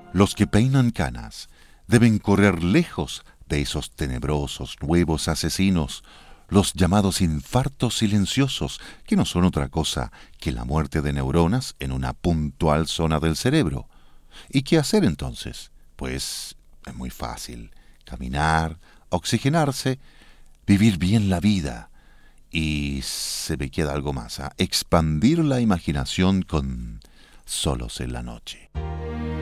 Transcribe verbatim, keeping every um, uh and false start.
Los que peinan canas deben correr lejos de esos tenebrosos nuevos asesinos, los llamados infartos silenciosos, que no son otra cosa que la muerte de neuronas en una puntual zona del cerebro. ¿Y qué hacer entonces? Pues es muy fácil. Caminar, oxigenarse, vivir bien la vida. Y se me queda algo más, ¿ah? Expandir la imaginación con Solos en la Noche.